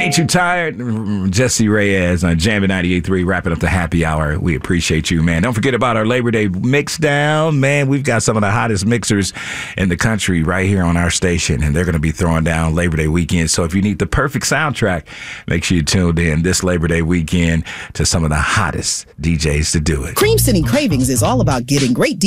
Ain't You Tired? Jesse Reyes on Jammin' 98.3, wrapping up the happy hour. We appreciate you, man. Don't forget about our Labor Day mix down. Man, we've got some of the hottest mixers in the country right here on our station, and they're going to be throwing down Labor Day weekend. So if you need the perfect soundtrack, make sure you tuned in this Labor Day weekend to some of the hottest DJs to do it. Cream City Cravings is all about getting great